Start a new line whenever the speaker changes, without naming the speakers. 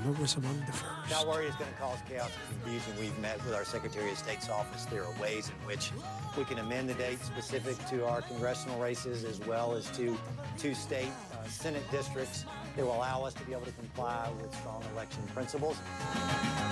Alabama was among the first.
Not worry it's going to cause chaos and confusion. We've met with our Secretary of State's office. There are ways in which we can amend the date specific to our congressional races as well as to two state Senate districts that will allow us to be able to comply with strong election principles.